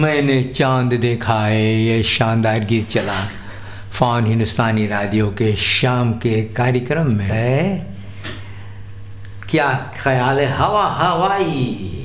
मैंने चांद देखा है, ये शानदार गीत चला फॉन हिंदुस्तानी रेडियो के शाम के कार्यक्रम में है। क्या ख्याल है? हवा हवाई